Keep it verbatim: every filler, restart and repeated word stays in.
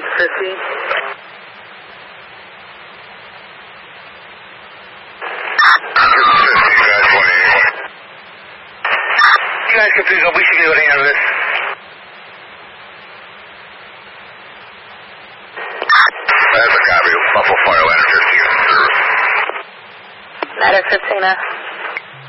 six fifty. You guys can pick up. We should be able to handle this. That's a copy. Buffalo Fire Ladder fifteen. Ladder fifteen.